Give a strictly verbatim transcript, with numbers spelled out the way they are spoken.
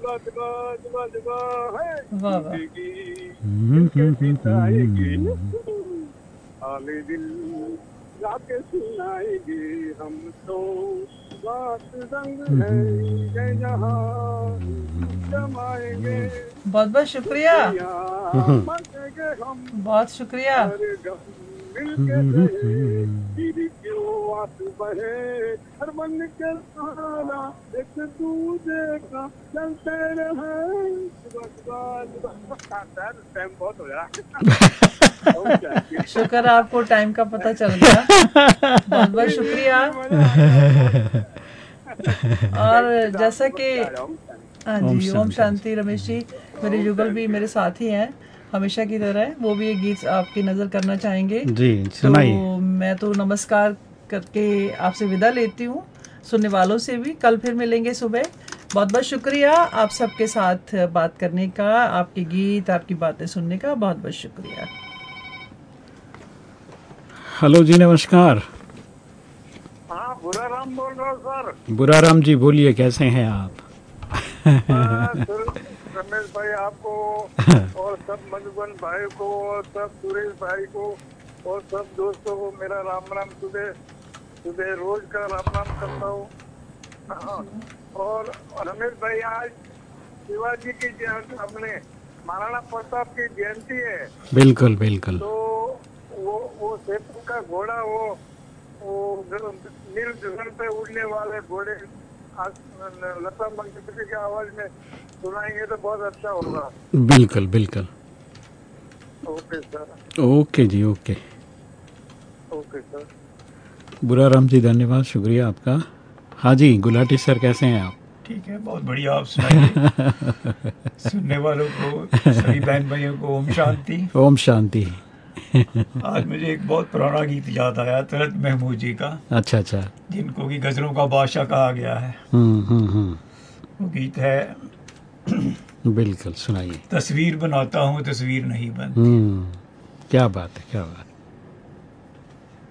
दुआ दुआ दुआ दुआ है वाह वाह। जिंदगी दिल के जिताएगी आले दिल जाके सुनाएगी हम तो बात रंग है ये यहाँ जमाएंगे बहुत बहुत शुक्रिया, दुनिया मचेंगे हम बहुत शुक्रिया। हर गम मिल के रहे फिर क्यों आंसू बहे हर मन के सहारा एक दूसरे का चलते रहे सुबह सुबह सुबह टाइम बहुत हो गया। शुक्र आपको टाइम का पता चल गया, बहुत बहुत शुक्रिया। और जैसा कि हाँ जी, ओम शांति रमेश जी, मेरे जुगल भी मेरे साथ ही हैं हमेशा की तरह, वो भी एक गीत आपकी नज़र करना चाहेंगे जी, सुनाइए। तो मैं तो नमस्कार करके आपसे विदा लेती हूँ, सुनने वालों से भी। कल फिर मिलेंगे सुबह। बहुत बहुत शुक्रिया आप सबके साथ बात करने का, आपके गीत, आपकी बातें सुनने का बहुत बहुत शुक्रिया। हेलो जी, नमस्कार। हाँ, बुरा राम बोल रहा हूँ सर। बुरा राम जी बोलिए, कैसे हैं आप? रमेश भाई आपको और सब मधुबन भाई को और सब सुरेश भाई को और सब दोस्तों को मेरा राम राम, सुबह सुबह रोज का राम राम करता हूँ। और रमेश भाई, आज शिवाजी की जयंती, अपने महाराणा प्रताप की जयंती है। बिल्कुल बिल्कुल। तो वो वो सेतु का घोड़ा, वो वो नील गगन पे उड़ने वाले घोड़े लता मंगेशकर की आवाज में सुनाएंगे तो बहुत अच्छा होगा। बिल्कुल बिल्कुल। Okay sir. ओके जी, ओके ओके सर। बुरा राम जी, धन्यवाद, शुक्रिया आपका। हाँ जी, गुलाटी सर, कैसे हैं आप? ठीक है, बहुत बढ़िया, आप सुनाइए। सुनने वालों को, सभी बहन भाइयों को ओम शांति। ओम शांति। आज मुझे एक बहुत पुराना गीत याद आया, तलत महमूद जी का। अच्छा अच्छा। जिनको कि गजलों का बादशाह कहा गया है। हम्म हम्म हम्म। वो गीत है, बिल्कुल, सुनाइए। तस्वीर बनाता हूँ तस्वीर नहीं बनती। हम्म, क्या बात है, क्या बात है।